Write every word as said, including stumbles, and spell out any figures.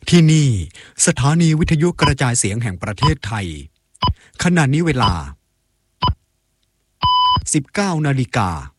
ที่นี่สถานีวิทยุกระจายเสียงแห่งประเทศไทยขณะนี้เวลา สิบเก้านาฬิกา